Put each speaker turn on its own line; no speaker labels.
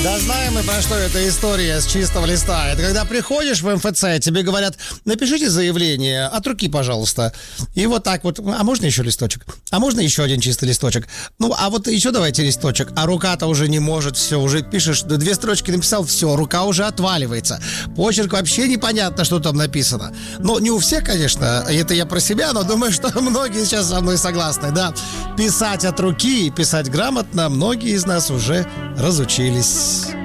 Да знаем мы, про что эта история с чистого листа. Это когда приходишь в МФЦ, тебе говорят, напишите заявление от руки, пожалуйста. И вот так вот, а можно еще листочек? А можно еще один чистый листочек? Ну, а вот еще давайте листочек. А рука-то уже не может, все, уже пишешь, 2 строчки написал, все, рука уже отваливается. Почерк вообще непонятно, что там написано. Ну, не у всех, конечно, это я про себя, но думаю, что многие сейчас со мной согласны, да. Писать от руки и писать грамотно многие из нас уже разучились.